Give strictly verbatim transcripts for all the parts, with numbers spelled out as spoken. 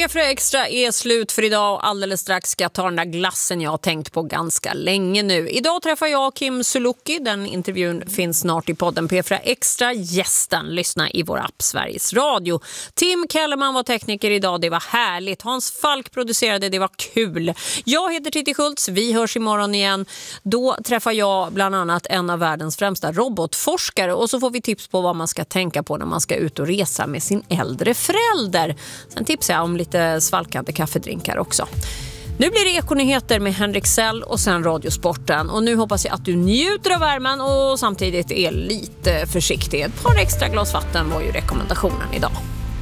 P fyra Extra är slut för idag och alldeles strax ska jag ta den där glassen jag har tänkt på ganska länge nu. Idag träffar jag Kim Sulocki. Den intervjun finns snart i podden P fyra Extra. Gästen, lyssna i vår app Sveriges Radio. Tim Kellerman var tekniker idag, det var härligt. Hans Falk producerade, det var kul. Jag heter Titti Schultz, vi hörs imorgon igen. Då träffar jag bland annat en av världens främsta robotforskare och så får vi tips på vad man ska tänka på när man ska ut och resa med sin äldre förälder. Sen tipsar jag om lite svalkande kaffedrinkar också. Nu blir det ekonyheter med Henrik Sell och sen Radiosporten. Och nu hoppas jag att du njuter av värmen och samtidigt är lite försiktig. Ett par extra glas vatten var ju rekommendationen idag.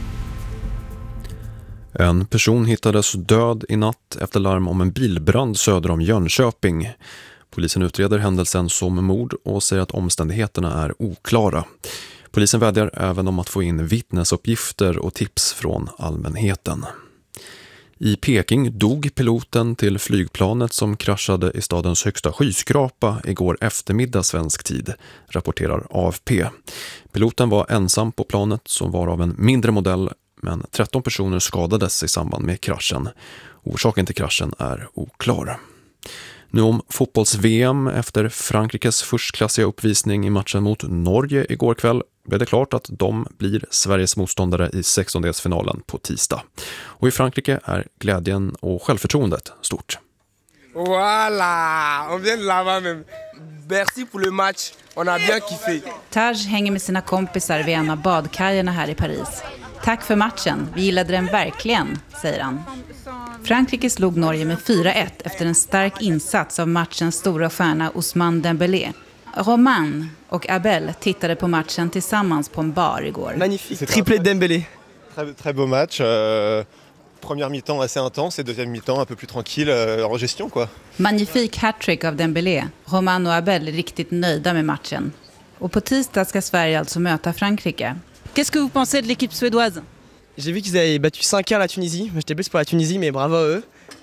En person hittades död i natt efter larm om en bilbrand söder om Jönköping. Polisen utreder händelsen som mord och säger att omständigheterna är oklara. Polisen vädjar även om att få in vittnesuppgifter och tips från allmänheten. I Peking dog piloten till flygplanet som kraschade i stadens högsta skyskrapa igår eftermiddag svensk tid, rapporterar A F P. Piloten var ensam på planet som var av en mindre modell, men tretton personer skadades i samband med kraschen. Orsaken till kraschen är oklar. Nu om fotbolls-V M efter Frankrikes förstklassiga uppvisning i matchen mot Norge igår kväll blev det klart att de blir Sveriges motståndare i sextondelsfinalen på tisdag. Och i Frankrike är glädjen och självförtroendet stort. Voilà, on vient de là-bas même. Merci pour le match, on a bien kiffé. Taj hänger med sina kompisar vid en av badkajerna här i Paris. Tack för matchen, vi gillade den verkligen, säger han. Frankrike slog Norge med fyra ett efter en stark insats av matchens stora stjärna Ousmane Dembélé. Romain och Abel tittade på matchen tillsammans på en bar igår. Magnifique, triplé Dembélé. Très, très beau match. Euh, première mi-temps assez intense et deuxième mi-temps un peu plus tranquille euh, en gestion quoi. Magnifik hattrick av Dembélé. Romain och Abel är riktigt nöjda med matchen. Och på tisdag ska Sverige alltså möta Frankrike. Qu'est-ce que vous pensez de l'équipe suédoise? J'ai vu qu'ils avaient battu cinq un la Tunisie. J'étais plus pour la Tunisie, mais bravo à eux.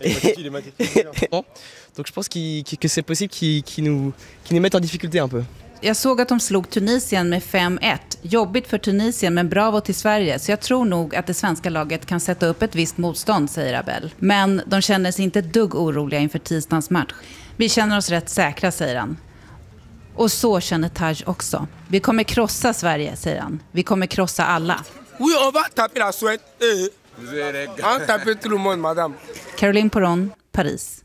Donc je pense qu'il, que c'est possible qu'ils, qu'ils, nous, qu'ils nous mettent en difficulté un peu. Jag såg att de slog Tunisien med fem ett. Jobbigt för Tunisien men bravo till Sverige. Så jag tror nog att det svenska laget kan sätta upp ett visst motstånd, säger Abel. Men de känner sig inte ett dugg oroliga inför tisdagens match. Vi känner oss rätt säkra, säger han. Och så känner Taj också. Vi kommer krossa Sverige, säger han. Vi kommer krossa alla. Oui, on va taper la Suède. On taper tout le monde, madame. Caroline Poron, Paris.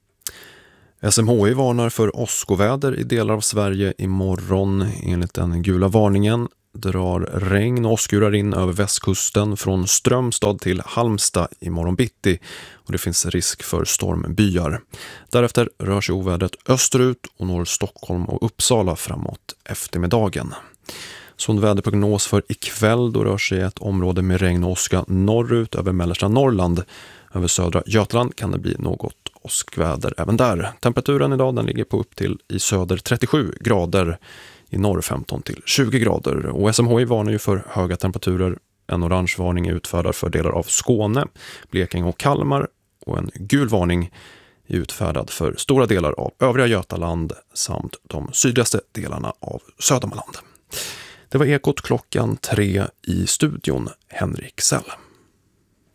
S M H I varnar för åskoväder i delar av Sverige imorgon. Enligt den gula varningen drar regn och åskurar in över västkusten från Strömstad till Halmstad imorgon bitti. Och det finns risk för stormbyar. Därefter rör sig ovädret österut och når Stockholm och Uppsala framåt eftermiddagen. Sån väderprognos för ikväll, då rör sig ett område med regn och åska norrut över mellersta Norrland. Över södra Götaland kan det bli något åskväder även där. Temperaturen idag den ligger på upp till i söder trettiosju grader, i norr femton till tjugo grader. Och S M H I varnar ju för höga temperaturer. En orange varning är utfärdad för delar av Skåne, Blekinge och Kalmar. Och en gul varning är utfärdad för stora delar av övriga Götaland samt de sydligaste delarna av Södermanland. Det var Ekot klockan tre, i studion Henrik Sell.